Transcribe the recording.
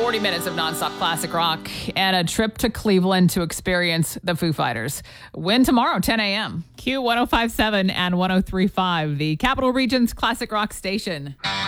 40 minutes of nonstop classic rock and a trip to Cleveland to experience the Foo Fighters. Win tomorrow, 10 a.m. Q1057 and 1035, the Capital Region's classic rock station.